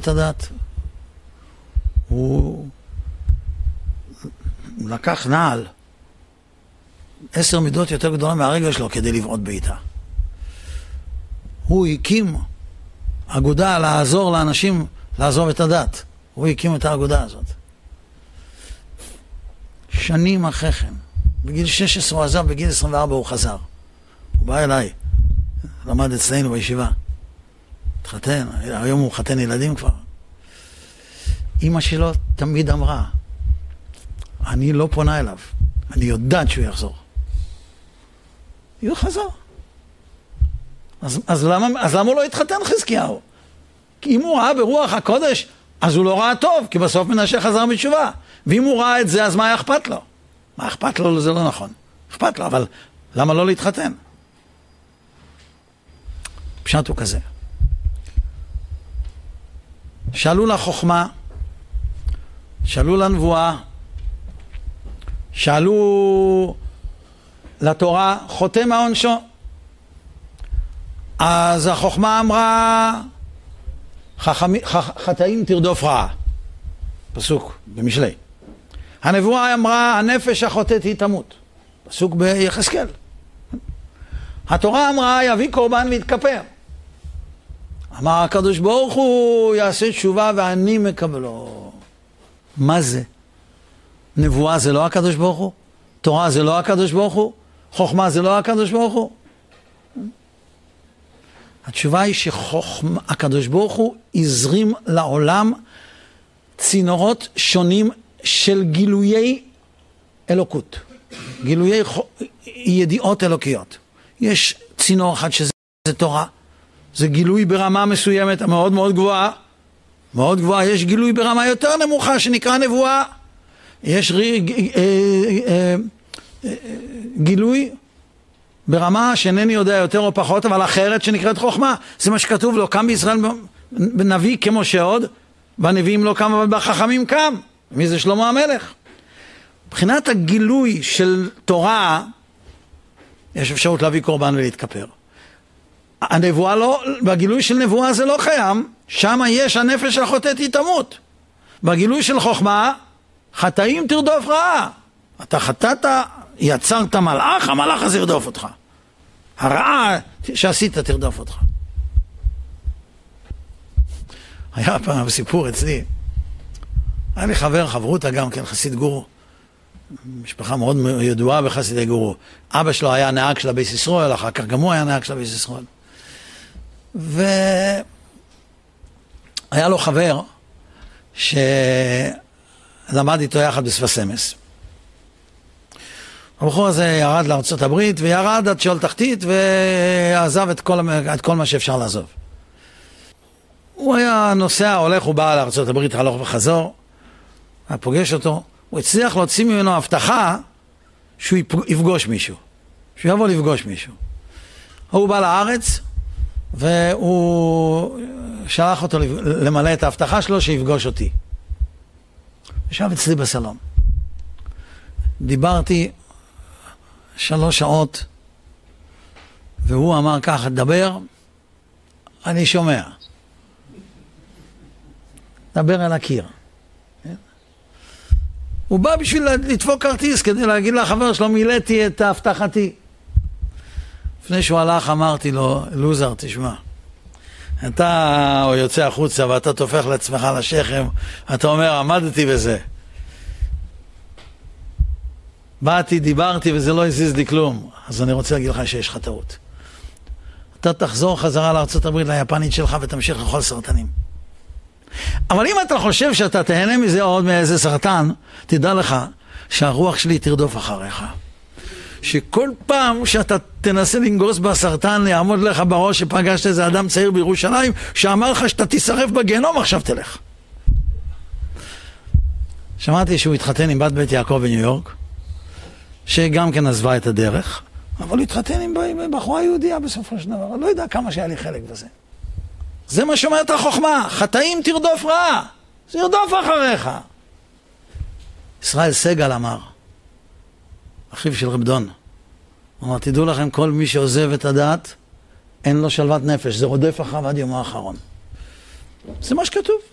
את הדת. הוא לקח נעל 10 מידות יותר גדולה מהרגל שלו כדי לבעוט בעיטה. הוא הקים אגודה לעזור לאנשים לעזוב את הדת. הוא הקים את האגודה הזאת. שנים אחרי כן, בגיל 16 הוא עזב, בגיל 24 הוא חזר. הוא בא אליי, למד אצלנו בישיבה. התחתן, היום הוא חתן ילדים כבר. אמא שלו תמיד אמרה, אני לא פונה אליו, אני יודעת שהוא יחזור. הוא חזר. אז למה הוא לא התחתן חזקיהו? כי אם הוא ראה ברוח הקודש, אז הוא לא ראה טוב, כי בסוף מנשה חזר בתשובה. ואם הוא ראה את זה, אז מה היה אכפת לו? מה אכפת לו? זה לא נכון. אכפת לו, אבל למה לא להתחתן? פשט הוא כזה. שאלו לחוכמה, שאלו לנבואה, שאלו לתורה, חותם העונשו. אז החוכמה אמרה, חטאים תרדוף רעה. פסוק במשלי. הנבואה אמרה, הנפש החוטאת היא תמות. פסוק ביחזקאל. התורה אמרה, יביא קורבן ויתכפר. אמר הקדוש ברוך הוא יעשה תשובה ואני מקבלו. מה זה? נבואה זה לא הקדוש ברוך הוא? תורה זה לא הקדוש ברוך הוא? חוכמה זה לא הקדוש ברוך הוא? התשובה היא שהקדוש ברוך הוא הזרים לעולם צינורות שונים של גילויי אלוקות. גילויי ידיעות אלוקיות. יש צינור אחד שזה תורה. זה גילוי ברמה מסוימת מאוד מאוד גבוהה. מאוד גבוהה. יש גילוי ברמה יותר נמוכה שנקרא נבואה. יש גילוי ברמה שאינני יודע יותר או פחות, אבל אחרת שנקראת חוכמה. זה מה שכתוב לו, קם בישראל בנביא כמו שעוד, בנביאים לא קם, אבל בחכמים קם. מי זה? שלמה המלך. מבחינת הגילוי של תורה, יש אפשרות להביא קורבן ולהתכפר. הנבואה לא, בגילוי של נבואה זה לא קיים, שם יש הנפש החוטאת היא תמות. בגילוי של חוכמה, חטאים תרדוף רעה. אתה חטאת, יצרת מלאך, המלאך הזה ירדוף אותך. הרעה שעשית תרדוף אותך. היה פעם סיפור אצלי, היה לי חברותה גם כן, חסיד גורו, משפחה מאוד ידועה בחסידי גורו. אבא שלו היה נהג של הבייס ישראל, אחר כך גם הוא היה נהג של הבייס ישראל. והיה לו חבר שלמד איתו יחד בספסמס. הבחור הזה ירד לארצות הברית וירד עד שאול תחתית ועזב את כל מה שאפשר לעזוב. הוא היה נוסע, הולך, הוא בא לארצות הברית, הלוך וחזור, היה פוגש אותו, הוא הצליח להוציא ממנו הבטחה שהוא יפגוש מישהו, שהוא יבוא לפגוש מישהו. הוא בא לארץ והוא שלח אותו למלא את ההבטחה שלו שיפגוש אותי. ישב אצלי בסלון. דיברתי 3 שעות והוא אמר ככה, דבר, אני שומע. דבר אל הקיר. הוא בא בשביל לדפוק כרטיס כדי להגיד לחבר שלו, מילאתי את ההבטחתי. לפני שהוא הלך אמרתי לו, לוזר, תשמע, אתה או יוצא החוצה ואתה תופך לעצמך לשכם, אתה אומר, עמדתי בזה. באתי, דיברתי וזה לא הזיז לי כלום. אז אני רוצה להגיד לך שיש לך טעות. אתה תחזור חזרה לארצות הברית ליפנית שלך ותמשיך לאכול סרטנים. אבל אם אתה חושב שאתה תהנה מזה עוד מאיזה סרטן, תדע לך שהרוח שלי תרדוף אחריך. שכל פעם שאתה תנסה לנגוס בסרטן, יעמוד לך בראש שפגשת איזה אדם צעיר בירושלים, שאמר לך שאתה תישרף בגיהנום, עכשיו תלך. שמעתי שהוא התחתן עם בת בית יעקב בניו יורק, שגם כן עזבה את הדרך, אבל הוא התחתן עם בחורה יהודיה בסופו של דבר. לא יודע כמה שהיה לי חלק בזה. זה מה שאומרת החוכמה, חטאים תרדוף רעה, זה ירדוף אחריך. ישראל סגל אמר, אחיו של רב דון, הוא אמר, תדעו לכם, כל מי שעוזב את הדת, אין לו שלוות נפש, זה רודף אחריו עד יומו האחרון. זה מה שכתוב.